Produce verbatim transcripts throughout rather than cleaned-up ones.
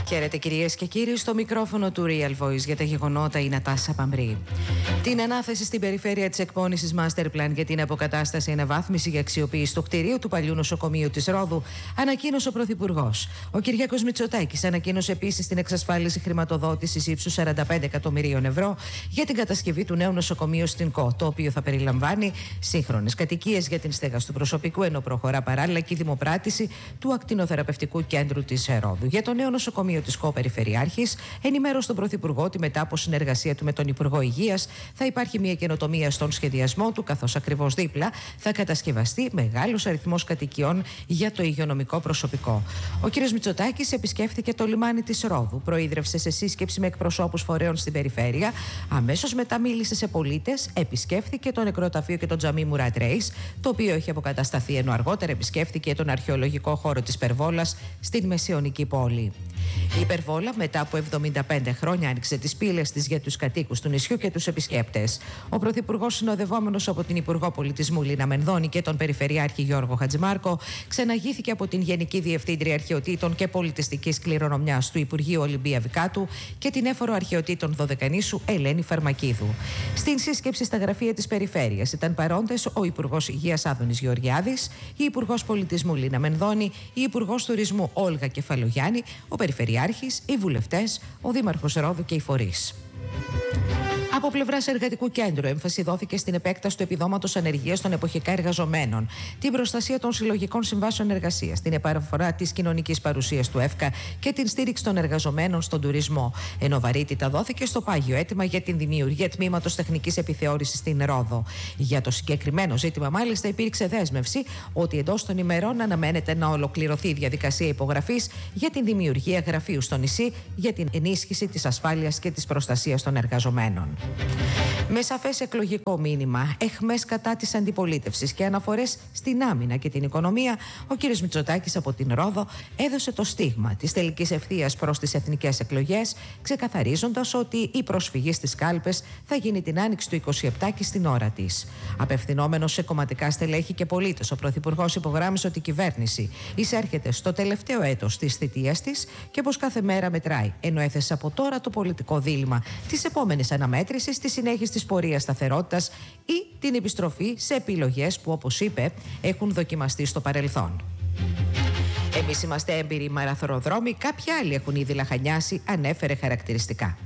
Χαίρετε κυρίες και κύριοι, στο μικρόφωνο του Real Voice για τα γεγονότα η Νατάσα Παμρή. Την ανάθεση στην περιφέρεια της εκπόνησης Master Plan για την αποκατάσταση αναβάθμιση για αξιοποίηση του κτηρίου του παλιού νοσοκομείου της Ρόδου ανακοίνωσε ο Πρωθυπουργός. Ο Κυριάκος Μητσοτάκης ανακοίνωσε επίσης την εξασφάλιση χρηματοδότησης ύψους σαράντα πέντε εκατομμυρίων ευρώ για την κατασκευή του νέου νοσοκομείου στην ΚΟ, το οποίο θα περιλαμβάνει σύγχρονες κατοικίες για την στέγαση του προσωπικού, ενώ προχωρά παράλληλα και η δημοπράτηση του ακτινοθεραπευτικού κέντρου της Ρόδου. Για το νέο νοσοκομείο της ΚΟ Περιφερειάρχης ενημέρωσε τον Πρωθυπουργό ότι μετά από συνεργασία του με τον Υπουργό Υγείας θα υπάρχει μια καινοτομία στον σχεδιασμό του, καθώς ακριβώς δίπλα θα κατασκευαστεί μεγάλος αριθμός κατοικιών για το υγειονομικό προσωπικό. Ο κ. Μητσοτάκης επισκέφθηκε το λιμάνι της Ρόδου, προείδρευσε σε σύσκεψη με εκπροσώπους φορέων στην περιφέρεια, αμέσως μετά μίλησε σε πολίτες, επισκέφθηκε το νεκροταφείο και το τζαμί Μουράτ Ρέις, το οποίο έχει αποκατασταθεί, ενώ αργότερα επισκέφθηκε τον αρχαιολογικό χώρο της Περβόλας στην μεσαιωνική πόλη. Η Υπερβόλα μετά από εβδομήντα πέντε χρόνια άνοιξε τις πύλες της για τους κατοίκους του νησιού και τους επισκέπτες. Ο Πρωθυπουργός, συνοδευόμενος από την Υπουργό Πολιτισμού Λίνα Μενδώνη και τον Περιφερειάρχη Γιώργο Χατζημάρκο, ξεναγήθηκε από την Γενική Διευθύντρια Αρχαιοτήτων και Πολιτιστικής Κληρονομιάς του Υπουργείου Ολυμπία Βικάτου και την Έφορο Αρχαιοτήτων Δωδεκανήσου Ελένη Φαρμακίδου. Στην σύσκεψη στα γραφεία της Περιφέρειας ήταν παρόντες ο Υπουργός Υγείας Άδωνης Γεωργιάδης, η Υπουργός Πολιτισμού Λίνα Μενδώνη, η Υπουργός Τουρισμού Όλγα Κεφαλογιάννη, ο Περιφερειάρχης, οι βουλευτές, ο Δήμαρχος Ρόδου και οι φορείς. Από πλευράς εργατικού κέντρου, έμφαση δόθηκε στην επέκταση του επιδόματος ανεργίας των εποχικά εργαζομένων, την προστασία των συλλογικών συμβάσεων εργασίας, την επαναφορά της κοινωνικής παρουσίας του ΕΦΚΑ και την στήριξη των εργαζομένων στον τουρισμό. Ενώ βαρύτητα δόθηκε στο πάγιο αίτημα για την δημιουργία τμήματος τεχνικής επιθεώρησης στην Ρόδο. Για το συγκεκριμένο ζήτημα, μάλιστα, υπήρξε δέσμευση ότι εντός των ημερών αναμένεται να ολοκληρωθεί η διαδικασία υπογραφής για την δημιουργία γραφείου στο νησί για την ενίσχυση της ασφάλειας και της προστασίας των εργαζομένων. Με σαφές εκλογικό μήνυμα, εχμές κατά της αντιπολίτευσης και αναφορές στην άμυνα και την οικονομία, ο κ. Μητσοτάκης από την Ρόδο έδωσε το στίγμα της τελικής ευθείας προς τις εθνικές εκλογές, ξεκαθαρίζοντας ότι η προσφυγή στις κάλπες θα γίνει την άνοιξη του είκοσι επτά και στην ώρα της. Απευθυνόμενος σε κομματικά στελέχη και πολίτες, ο Πρωθυπουργός υπογράμμισε ότι η κυβέρνηση εισέρχεται στο τελευταίο έτος της θητείας της και πως κάθε μέρα μετράει, ενώ έθεσε από τώρα το πολιτικό δίλημμα της επόμενης αναμέτρησης, τη συνέχιση της πορείας σταθερότητας ή την επιστροφή σε επιλογές που, όπως είπε, έχουν δοκιμαστεί στο παρελθόν. Εμείς είμαστε έμπειροι μαραθροδρόμοι, κάποιοι άλλοι έχουν ήδη λαχανιάσει, ανέφερε χαρακτηριστικά.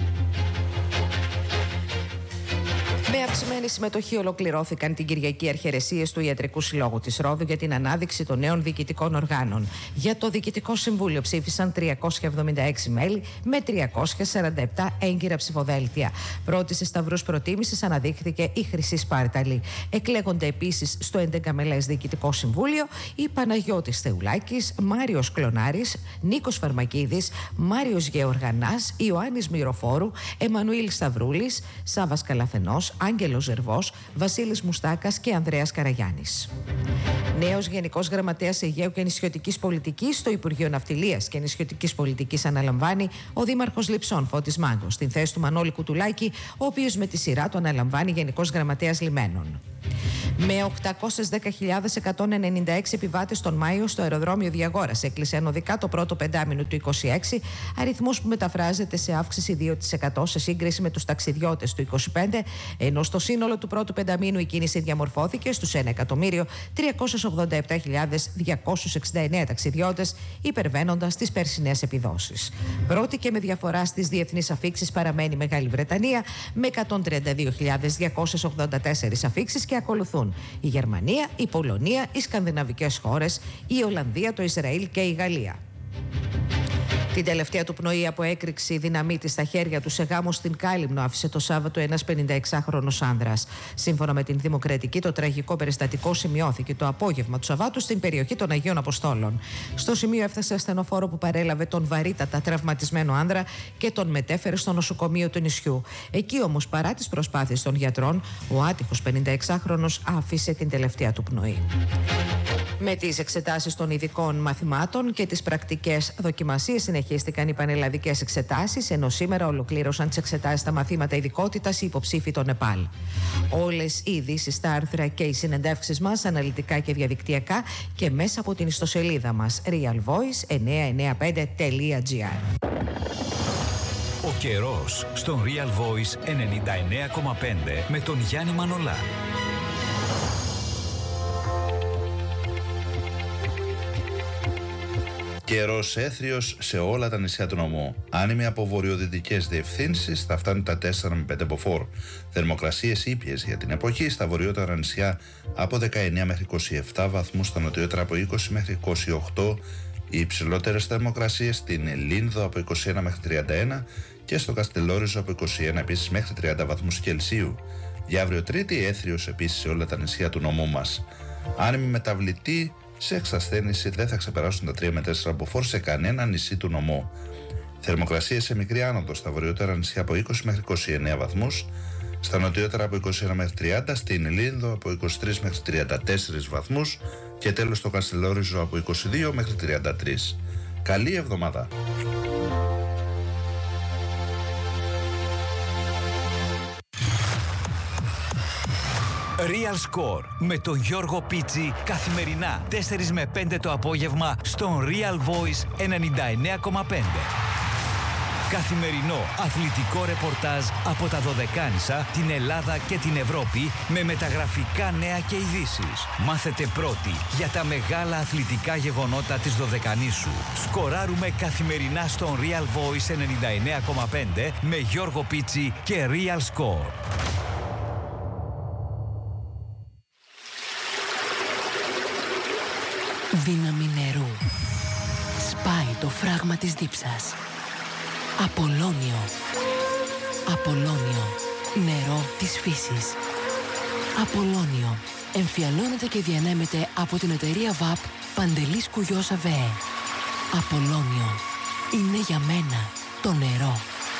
Με αυξημένη συμμετοχή ολοκληρώθηκαν την Κυριακή αρχαιρεσίες του Ιατρικού Συλλόγου της Ρόδου για την ανάδειξη των νέων διοικητικών οργάνων. Για το Διοικητικό Συμβούλιο ψήφισαν τριακόσια εβδομήντα έξι μέλη με τριακόσια σαράντα επτά έγκυρα ψηφοδέλτια. Πρώτη σε σταυρούς προτίμησης αναδείχθηκε η Χρυσή Σπάρταλη. Εκλέγονται επίσης στο έντεκα μελές Διοικητικό Συμβούλιο η Παναγιώτης Θεουλάκης, Μάριος Κλωνάρης, Νίκος Φαρμακίδης, Μάριος Γεωργανάς, Ιωάννης Μυροφόρου, Εμμανουήλ Σταυρούλης, Σάββας Καλαθενός, Άγγελος Ζερβός, Βασίλης Μουστάκας και Ανδρέας Καραγιάννης. Νέος Γενικός Γραμματέας Αιγαίου και Νησιωτικής Πολιτικής στο Υπουργείο Ναυτιλίας και Νησιωτικής Πολιτικής αναλαμβάνει ο Δήμαρχος Λειψών Φώτης Μάγκος, στην θέση του Μανώλη Κουτουλάκη, ο οποίος με τη σειρά του αναλαμβάνει Γενικός Γραμματέας Λιμένων. Με οκτακόσιες δέκα χιλιάδες εκατόν ενενήντα έξι επιβάτες τον Μάιο στο αεροδρόμιο Διαγόρας έκλεισε ενωδικά το πρώτο πεντάμινο του είκοσι έξι, αριθμός που μεταφράζεται σε αύξηση δύο τοις εκατό σε σύγκριση με τους ταξιδιώτες του είκοσι πέντε, ενώ στο σύνολο του πρώτου πενταμήνου η κίνηση διαμορφώθηκε στους ένα εκατομμύριο τριακόσιες ογδόντα επτά χιλιάδες διακόσιους εξήντα εννέα ταξιδιώτες, υπερβαίνοντας τις περσινές επιδόσεις. Πρώτη και με διαφορά στις διεθνείς αφίξεις παραμένει η Μεγάλη Βρετανία με εκατόν τριάντα δύο χιλιάδες διακόσιες ογδόντα τέσσερις αφίξεις και ακολουθούν η Γερμανία, η Πολωνία, οι σκανδιναβικές χώρες, η Ολλανδία, το Ισραήλ και η Γαλλία. Την τελευταία του πνοή από έκρηξη δυναμίτη στα χέρια του σε γάμο στην Κάλυμνο άφησε το Σάββατο ένας πενηνταεξάχρονος άνδρας. Σύμφωνα με την Δημοκρατική, το τραγικό περιστατικό σημειώθηκε το απόγευμα του Σαββάτου στην περιοχή των Αγίων Αποστόλων. Στο σημείο έφτασε ασθενοφόρο που παρέλαβε τον βαρύτατα τραυματισμένο άνδρα και τον μετέφερε στο νοσοκομείο του νησιού. Εκεί όμως, παρά τις προσπάθειες των γιατρών, ο άτυχος πενηνταεξάχρονος άφησε την τελευταία του πνοή. Με τις εξετάσεις των ειδικών μαθημάτων και τις πρακτικές δοκιμασίες συνεχίστηκαν οι πανελλαδικές εξετάσεις, ενώ σήμερα ολοκλήρωσαν τις εξετάσεις στα μαθήματα ειδικότητας οι υποψήφοι των ΕΠΑΛ. Όλες οι ειδήσεις στα άρθρα και οι συνεντεύξεις μας αναλυτικά και διαδικτυακά και μέσα από την ιστοσελίδα μας real voice εννιακόσια ενενήντα πέντε τελεία gr. Ο καιρός στον Real Voice ενενήντα εννέα κόμμα πέντε με τον Γιάννη Μανολά. Καιρός έθριος σε όλα τα νησιά του νομού. Άνεμοι από βορειοδυτικές διευθύνσεις θα φτάνουν τα τέσσερα με πέντε μποφόρ. Θερμοκρασίες ήπιες για την εποχή στα βορειότερα νησιά από δεκαεννέα μέχρι είκοσι επτά βαθμούς, στα νοτιότερα από είκοσι μέχρι είκοσι οκτώ. Οι υψηλότερες θερμοκρασίες στην Λίνδο από είκοσι ένα μέχρι τριάντα ένα και στο Καστελόριζο από είκοσι ένα επίσης μέχρι τριάντα βαθμούς Κελσίου. Για αύριο Τρίτη έθριος επίσης σε όλα τα νησιά του νομού μας. Άνεμοι μεταβλητοί σε εξασθένηση δεν θα ξεπεράσουν τα τρία με τέσσερα μποφόρ σε κανένα νησί του νομού. Θερμοκρασίες σε μικρή άνοδο στα βορειότερα νησιά από είκοσι μέχρι είκοσι εννέα βαθμούς, στα νοτιότερα από είκοσι ένα μέχρι τριάντα, στην Λίνδο από είκοσι τρία μέχρι τριάντα τέσσερα βαθμούς και τέλος στο Καστελόριζο από είκοσι δύο μέχρι τριάντα τρία. Καλή εβδομάδα! Real Score με τον Γιώργο Πίτσι καθημερινά τέσσερα με πέντε το απόγευμα στον Real Voice ενενήντα εννέα κόμμα πέντε. Καθημερινό αθλητικό ρεπορτάζ από τα Δωδεκάνησα, την Ελλάδα και την Ευρώπη με μεταγραφικά νέα και ειδήσεις. Μάθετε πρώτοι για τα μεγάλα αθλητικά γεγονότα της Δωδεκανήσου. Σκοράρουμε καθημερινά στον Real Voice ενενήντα εννέα κόμμα πέντε με Γιώργο Πίτσι και Real Score. Δύναμη νερού. Σπάει το φράγμα της δίψας. Απολώνιο. Απολώνιο. Νερό της φύσης. Απολώνιο. Εμφιαλώνεται και διανέμεται από την εταιρεία ΒΑΠ Παντελής Κουγιός ΑΒΕ. Απολώνιο. Είναι για μένα το νερό.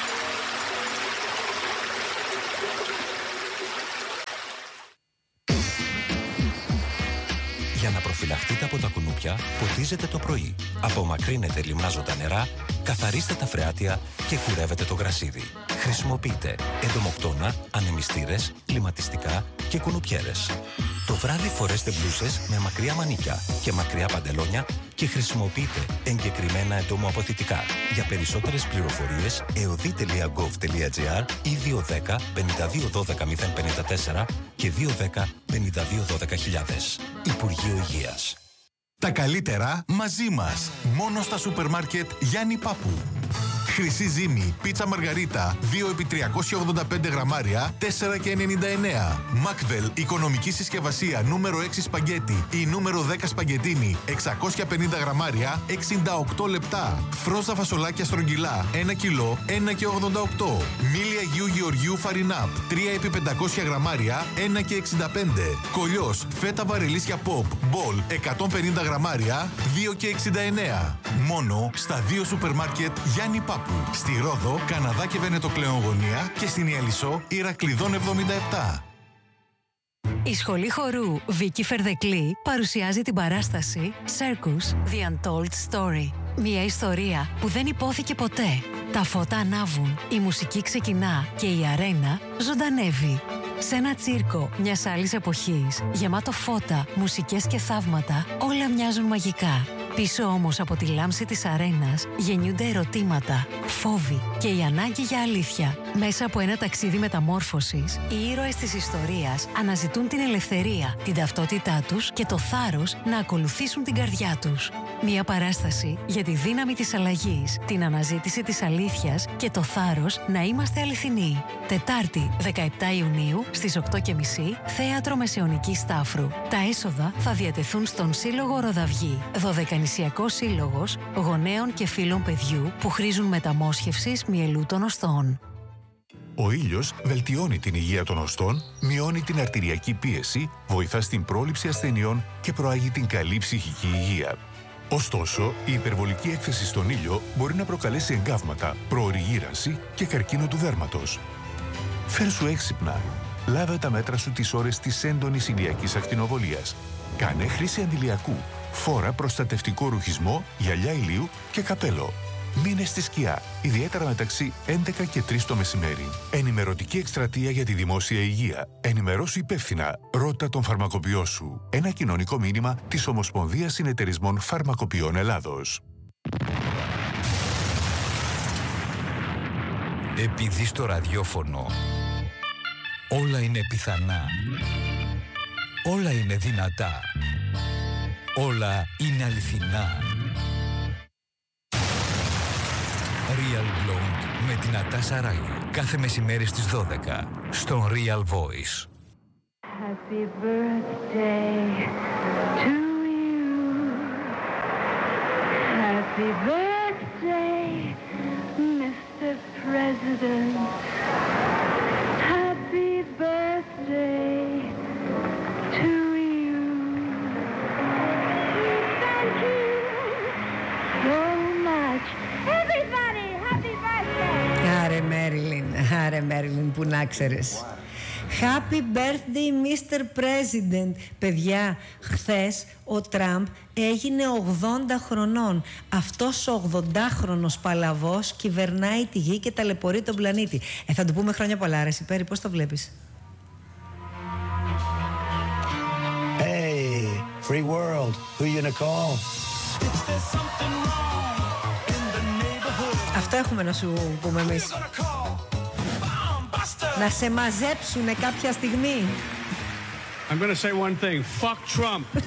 Για να προφυλαχτείτε από τα κουνούπια, ποτίζετε το πρωί. Απομακρύνετε λιμνάζοντα νερά, καθαρίστε τα φρεάτια και κουρεύετε το γρασίδι. Χρησιμοποιείτε εντομοκτώνα, ανεμιστήρες, κλιματιστικά και κουνουπιέρες. Το βράδυ φορέστε μπλούσες με μακριά μανίκια και μακριά παντελόνια και χρησιμοποιείτε εγκεκριμένα εντομοαποθητικά. Για περισσότερες πληροφορίες εωδή τελεία γκοβ τελεία τζι άρ ή δύο ένα μηδέν πέντε δύο ένα δύο μηδέν πέντε τέσσερα και δύο ένα πέντε δύο ένα μηδέν χιλιάδες. Υπουργείο Υγείας. Τα καλύτερα μαζί μας. Μόνο στα σούπερ μάρκετ Γιάννη Πάπου. Χρυσή ζύμη, πίτσα μαργαρίτα, δύο επί τριακόσια ογδόντα πέντε γραμμάρια, τέσσερα και ενενήντα εννέα. Μάκβελ, οικονομική συσκευασία νούμερο έξι σπαγκέτι ή νούμερο δέκα σπαγκετίνι, εξακόσια πενήντα γραμμάρια, εξήντα οκτώ λεπτά. Φρόζα φασολάκια στρογγυλά, ένα κιλό, ένα και ογδόντα οκτώ. Μίλια Αγίου Γεωργίου Φαρινάπ, τρία επί πεντακόσια γραμμάρια, ένα και εξήντα πέντε. Κολλιός, φέτα βαρελίσια Pop, Ball, εκατόν πενήντα γραμμάρια, δύο και εξήντα εννέα. Μόνο στα δύο σούπερ μάρκετ Γιάννη Πάπου. Στη Ρόδο, Καναδά και Βενετοκλέον γωνία και στην Ιαλισσό, Ηρακλειδών εβδομήντα επτά. Η Σχολή Χορού Βίκη Φερδεκλή παρουσιάζει την παράσταση Circus The Untold Story. Μια ιστορία που δεν υπόθηκε ποτέ. Τα φώτα ανάβουν, η μουσική ξεκινά και η αρένα ζωντανεύει. Σε ένα τσίρκο μιας άλλης εποχής, γεμάτο φώτα, μουσικές και θαύματα, όλα μοιάζουν μαγικά. Πίσω όμως από τη λάμψη της αρένας γεννιούνται ερωτήματα, φόβοι και η ανάγκη για αλήθεια. Μέσα από ένα ταξίδι μεταμόρφωσης, οι ήρωες της ιστορίας αναζητούν την ελευθερία, την ταυτότητά τους και το θάρρος να ακολουθήσουν την καρδιά τους. Μια παράσταση για τη δύναμη της αλλαγής, την αναζήτηση της αλήθειας και το θάρρος να είμαστε αληθινοί. Τετάρτη, δεκαεπτά Ιουνίου, στις οκτώ και μισή, Θέατρο Μεσαιωνικής Στάφρου. Τα έσοδα θα διατεθούν στον Σύλλογο Ροδαυγή, Δωδεκανησιακός Σύλλογος Γονέων και Φίλων Παιδιού που χρήζουν μεταμόσχευσης μυελού των οστών. Ο ήλιος βελτιώνει την υγεία των οστών, μειώνει την αρτηριακή πίεση, βοηθά στην πρόληψη ασθενειών και προάγει την καλή ψυχική υγεία. Ωστόσο, η υπερβολική έκθεση στον ήλιο μπορεί να προκαλέσει εγκάβματα, προωρή γύρανση και καρκίνο του δέρματος. Φέρ' σου έξυπνα. Λάβε τα μέτρα σου τις ώρες της έντονης ηλιακής ακτινοβολίας. Κάνε χρήση αντιλιακού. Φόρα προστατευτικό ρουχισμό, γυαλιά ηλίου και καπέλο. Μείνε στη σκιά, ιδιαίτερα μεταξύ έντεκα και τρεις το μεσημέρι. Ενημερωτική εκστρατεία για τη δημόσια υγεία. Ενημερώσου υπεύθυνα. Ρώτα τον φαρμακοποιό σου. Ένα κοινωνικό μήνυμα της Ομοσπονδίας Συνεταιρισμών Φαρμακοποιών Ελλάδος. Επειδή στο ραδιόφωνο όλα είναι πιθανά, όλα είναι δυνατά, όλα είναι αληθινά. Real Blonde με την Νατάσα Ράγιου. Κάθε μεσημέρι στις δώδεκα στον Real Voice. Happy birthday to you. Happy birthday, Mister President. Happy birthday to you. Thank you so much. Everybody, happy birthday. Άρε Μέριλιν, άρε Μέριλιν που να ξέρεις. Happy birthday Mister President. Παιδιά, χθες ο Τραμπ έγινε ογδόντα χρονών. Αυτός ο ογδοντάχρονος παλαβός κυβερνάει τη γη και ταλαιπωρεί τον πλανήτη. Ε, θα του πούμε χρόνια πολλά, ρε Σιπέρη, πώς το βλέπεις? Hey, free world, who you gonna call? Αυτό έχουμε να σου πούμε εμείς. Να σε μαζέψουνε κάποια στιγμή. I'm gonna say one thing. Fuck Trump.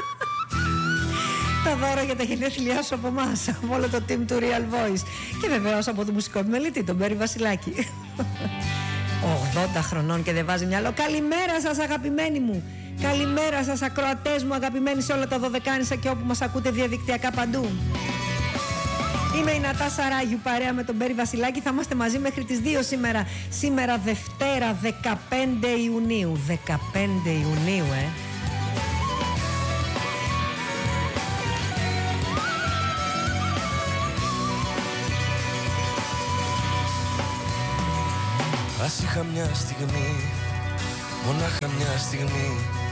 Τα δώρα για τα γενέθλιά σου από εμάς, από όλο το team του Real Voice. Και βεβαίως από το μουσικό επιμελητή, τον Μπέρι Βασιλάκη. ογδόντα χρονών και δεν βάζει μυαλό. Καλημέρα σας αγαπημένοι μου. Καλημέρα σας ακροατές μου αγαπημένοι σε όλα τα δωδεκάνησα και όπου μας ακούτε διαδικτυακά παντού. Είμαι η Νατάσα Ράγιου παρέα με τον Μπέρι Βασιλάκη. Θα είμαστε μαζί μέχρι τις δύο σήμερα. Σήμερα Δευτέρα δεκαπέντε Ιουνίου. δεκαπέντε Ιουνίου, ε. Ας είχα μια στιγμή, μονάχα μια στιγμή